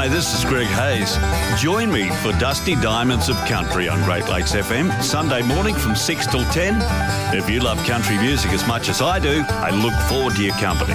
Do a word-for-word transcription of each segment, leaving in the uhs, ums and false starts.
Hi, this is Greg Hayes. Join me for Dusty Diamonds of Country on Great Lakes F M, Sunday morning from six till ten. If you love country music as much as I do, I look forward to your company.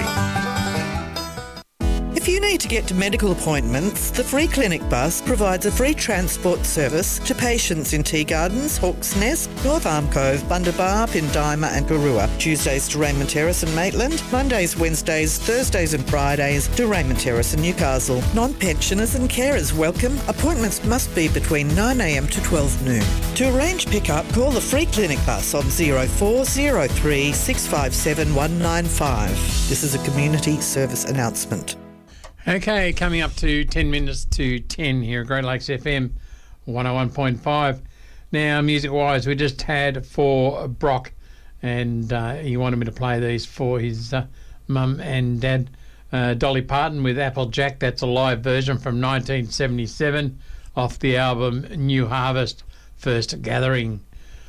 If you need to get to medical appointments, the Free Clinic Bus provides a free transport service to patients in Tea Gardens, Hawkes Nest, North Arm Cove, Bundabar, Pindima and Garua. Tuesdays to Raymond Terrace and Maitland, Mondays, Wednesdays, Thursdays and Fridays to Raymond Terrace and Newcastle. Non-pensioners and carers welcome. Appointments must be between nine a m to twelve noon. To arrange pick-up, call the Free Clinic Bus on zero four zero three six five seven one nine five. This is a community service announcement. Okay, coming up to ten minutes to ten here at Great Lakes F M one oh one point five. Now, music-wise, we just had for Brock, and uh, he wanted me to play these for his uh, mum and dad. Uh, Dolly Parton with Applejack, that's a live version from nineteen seventy-seven off the album New Harvest, First Gathering.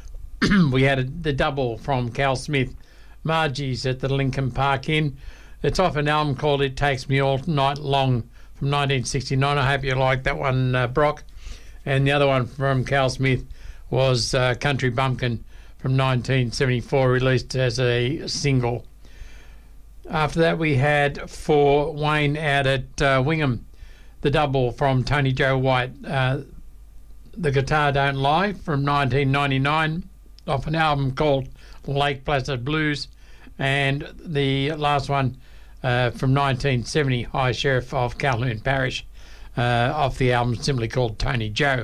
We had a, the double from Cal Smith, Margie's at the Lincoln Park Inn. It's off an album called It Takes Me All Night Long from nineteen sixty-nine. I hope you like that one, uh, Brock. And the other one from Cal Smith was uh, Country Bumpkin from nineteen seventy-four, released as a single. After that, we had for Wayne out at uh, Wingham, the double from Tony Joe White, uh, The Guitar Don't Lie from nineteen ninety-nine, off an album called Lake Placid Blues. And the last one uh, from nineteen seventy, High Sheriff of Calhoun Parish, uh, off the album simply called Tony Joe.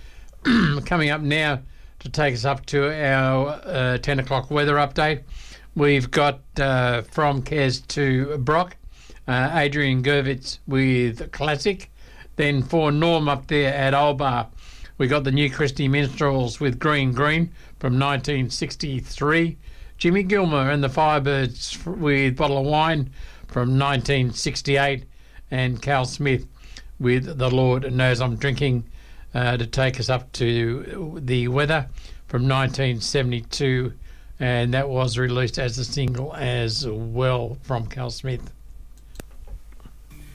Coming up now to take us up to our uh, ten o'clock weather update, we've got uh, from Kes to Brock, uh, Adrian Gervitz with Classic. Then for Norm up there at Olbar, we got the New Christie Minstrels with Green Green from nineteen sixty-three. Jimmy Gilmer and the Firebirds with Bottle of Wine from nineteen sixty-eight, and Cal Smith with The Lord Knows I'm Drinking uh, to take us up to the weather from nineteen seventy-two, and that was released as a single as well from Cal Smith.